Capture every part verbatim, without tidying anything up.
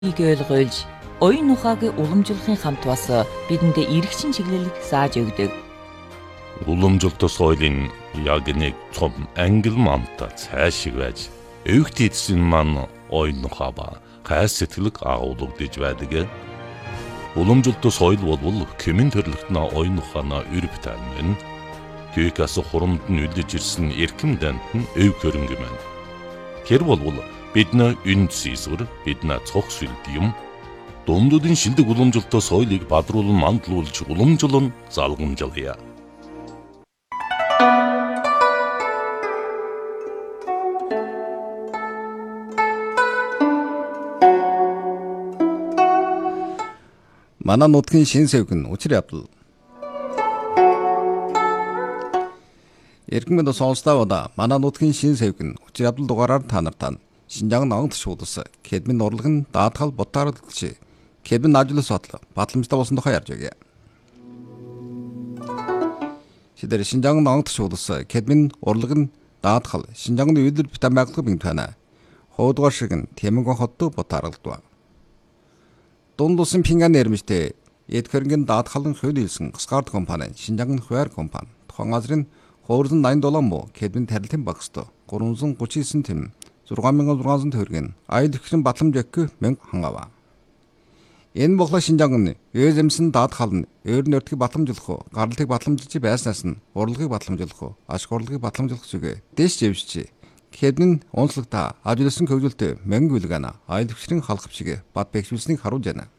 Ойлгуулж, оюун ухааг уламжлахын хамт бас бидэнд эргэшин чиглэлийг зааж өгдөг. Уламжлалт соёлын яг нэг том ангил мамта цаашиг байж, өвгт эдсэн маань оюун ухаа ба хайс сэтгэлэг агуулгадж байдаг. Уламжлалт соёл бол коммент төрлөختнө оюун ухаана өрөвтөн мэн. Түүхээс хурамд нь үлдэж ирсэн эрхэм дант нь өв хөрөнгө мэн. Тэр бол бидний үнд сийсвэр, бидний цог сүлд юм. Дундуудын шилдэг уламжлалт соёлыг бадруулан мандлуулж уламжлан залгамжлая. Манай нутгийн шин сэвгэн учир явдал. Эрхэм мэнд сонсдоодаа манай нутгийн шин сэвгэн учир явдал дугаараар та нартай Шинжаан ногоон тушуудас Кедмийн урлагын даатгал ботаарлагч Кедмийн ажлын судлал батламжтай болсон тухай ярьж өгье. Шидэр Шинжаан ногоон тушуудас Кедмийн урлагын даатгал Шинжааны үйлдвэр битэн байгуулгын бинтана хоодгоор шигэн Тэмэнгон хоттой ботаарлагд. Дунд усын пинган нэрмжтэй эд хөрөнгөний даатгалын хууль хэлсэн Гасгард компани Шинжаан хуваар компани тухайн газрын хуурсан найман долоон муу Кедмийн тарилтын багсто гуравсан гучин девять тэм зургаан мянган зургаан төгрөгийн аял ихрэн батламж өгөх мянга хангава. Энэ боглоо Шинжаан өөзэмсэн даатгал нь өөр нөртгийг батламжлах, гарлыг батламжилж байснаас нь урлагийг батламжлах, ашиг урлагийг батламжлах зүгээ дэш жившчи. Кедмийн онцлогта ажилласан хөгжилтэй мянга үлгана аял ихрэн халах шиг бат бэхжүүлснийг харуулж байна.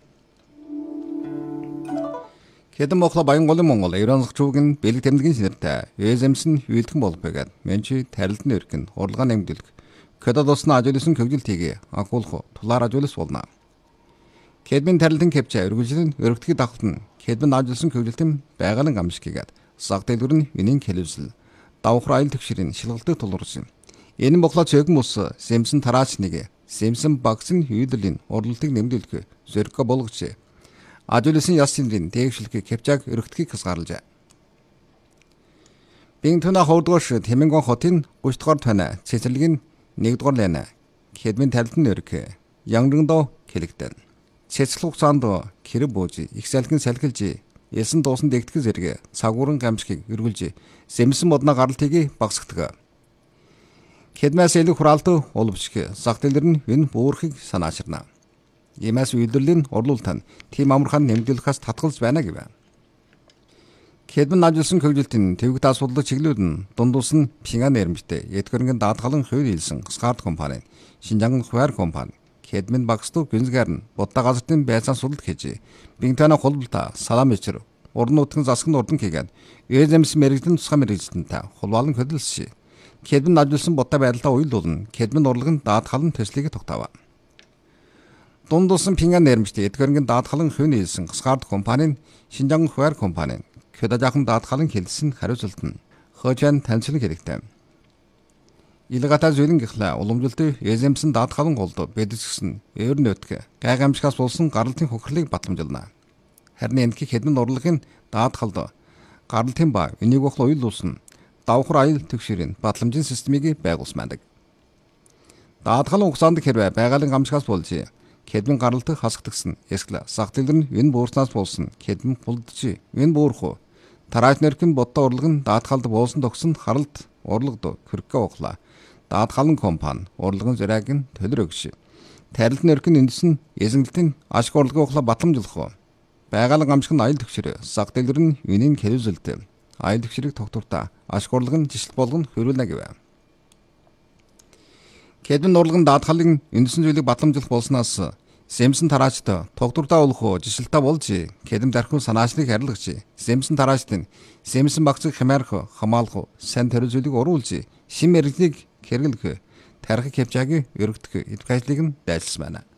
Кедмийн боглоо Баянголын Монгол Евразх чуугийн бэлэг тэмдэглэгийн сэнэртэй өөзэмсэн үйлдхэн болох байгаад менчи тарилтны өргөн урлагаа нэмдэлг Кедад усна ажилласан хөгжилтийг агуулах тулаар ажиллас болно. Кедмийн тарилтын кэпчэ өргөжлөн өргөдгийг давхтан Кедмийн ажилласан хөгжилтийн байгалийн амжиггээд саг дэлгүр нь винийн хэлвсэл давхар аял төгшрийн шилгэлдэг тулгарсан. Энэ боглоо цөөгөн ус Сэмсэн тараач нэг Сэмсэн багсын хүйдлийн урлалтыг нэмдүүлэх зөргө болгоч. Ажилласан яс синдрийн дээгшлэхийг кэпчаг өргөдгийг хасгаарлажээ. Бинтүнэ хоордгош Тэмэнгон хотын гуйч дугаар тань цэцэрлэгийн нэгдүгээр лайна Кедмийн тарилтын өргө Янгрындоо хэлэгдэн. Цэцлэг хугацаанд кэр бууж их салхин салхилж элсэн дуусан дэгтгэх зэрэг цагууран гамшигыг өргөлж Сэмсэн модна гаралтыг багсагдаг. Кедмээс элэг хураалт улвчг зах дэлгэр нь энэ буурхыг санаачирна. Иймээс үйлдвэрлэлийн урлуултанд тийм амархан нэмэгдүүлэхээс татгалж байна гэв. Кедмийн ажилласан хөгжилтийн төвөгт асуудлыг чиглүүлд нь дундус нь пинган нэрмжтэй эд хөрөнгөний даатгалын хууль хэлсэн Гасгард компани Шинжаан хуваар компани Кедмийн багсдуу гүнзгийр нь будаа газрын байцаан судалт хийж бинтана холболта салам ичэр уран нутгийн засгийн урдан хийгээд өөзэмс мэрэгдэн тусгай мэрэгжлэнтэй хулбаалan хөдөлсөж Кедмийн ажилласан будаа байдалтай уялдуулна Кедмийн урлагын даатгалын төслийг тогтоов. Дундус нь пинган нэрмжтэй эд хөрөнгөний даатгалын хууль хэлсэн Гасгард компани Шинжаан хуваар компани Кедажахан даатгалын хэлсэн хариуцлалт нь хожаан таньчлан хэрэгтэй. Илгата зүйлэн гихлэ уламжлалт эзэмсэн даатгалын голд бэдэсгсэн өөр нөтг гайхамшигаас болсон гаралтын хохирлыг батламжилна. Харин энэхий Кедмийн урлагийн даатгалд гаралтын ба энийг бохол уялдуулсан давхар аял төгшрийн батламжийн системийг байгуулсан байдаг. Даатгалын хугацаанд хэрвээ байгалийн гамшигаас болж Кедмийн гаралт хасагдсан эсвэл сах дэлгэр нь энэ буурснаас болсон Кедмийн булдж энэ буурах тараач нэрхэн бодтой урлагын даатгалд буусан тогсон харалт урлагд хөргөө ухлаа. Даатгалын компани урлагын зураг нь төлөр өгш. Тарилт нэрхэн эндс нь эзэнгэлтийн ашиг урлагын ухлаа батламжлах. Байгалийн гамшиг нь аял төгшрөө сах дэлгэр нь винийн хэлвсэлтэй аял төгшрийг тогтворта ашиг урлагын жишл болгон хөрүүлнэ гэв. Кедмийн урлагын даатгалын эндсэн зүйлийг батламжлах болсноос Сэмсэн тараачд тогтвортой болох жишэлтэй болж Кедм дархын санаачлыг харилгач. Сэмсэн тараачд нь Сэмсэн багцыг хямаарах, хамгаалах, сайн төрөл зүйлийг уруулж, шин мэрэгжлийг хэрэглэх, тархи кэпчагийн өргөдөх эдгажлыг нь дайсалсан байна.